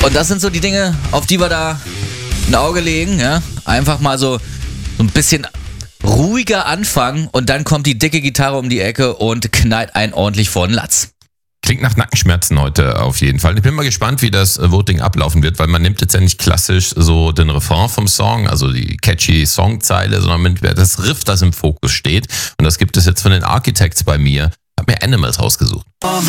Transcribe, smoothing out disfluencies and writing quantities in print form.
Und das sind so die Dinge, auf die wir da ein Auge legen. Ja? Einfach mal so ein bisschen ruhiger anfangen und dann kommt die dicke Gitarre um die Ecke und knallt einen ordentlich vor den Latz. Klingt nach Nackenschmerzen heute auf jeden Fall. Ich bin mal gespannt, wie das Voting ablaufen wird, weil man nimmt jetzt ja nicht klassisch so den Refrain vom Song, also die catchy Songzeile, sondern man nimmt das Riff, das im Fokus steht. Und das gibt es jetzt von den Architects bei mir. Hab mir Animals rausgesucht.